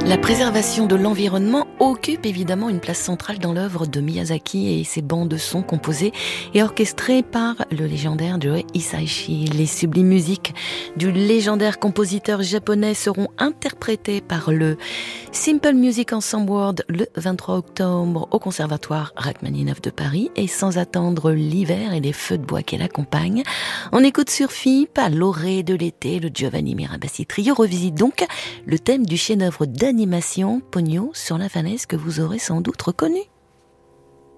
La préservation de l'environnement occupe évidemment une place centrale dans l'œuvre de Miyazaki et ses bandes son composées et orchestrées par le légendaire Joe Hisaishi. Les sublimes musiques du légendaire compositeur japonais seront interprétées par le Simple Music Ensemble World le 23 octobre au Conservatoire Rachmaninoff de Paris. Et sans attendre l'hiver et les feux de bois qui l'accompagnent, on écoute sur FIP à l'orée de l'été le Giovanni Mirabassi Trio revisite donc le thème du chef-d'œuvre d'animation Ponyo sur la falaise que vous aurez sans doute reconnu.